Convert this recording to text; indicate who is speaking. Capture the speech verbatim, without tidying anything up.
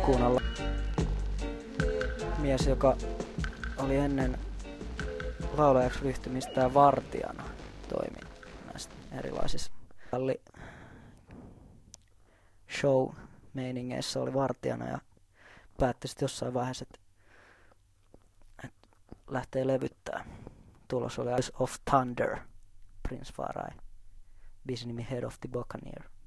Speaker 1: ikkuun alla. Mies, joka oli ennen laulajaksi ryhtymistään vartijana, toimi näistä erilaisissa show-meiningeissä, oli vartijana ja päätti sitten jossain vaiheessa, että, että lähtee levyttää. Tulos oli Eyes of Thunder, Prince Farai, biisin nimi Head of the Buccaneer.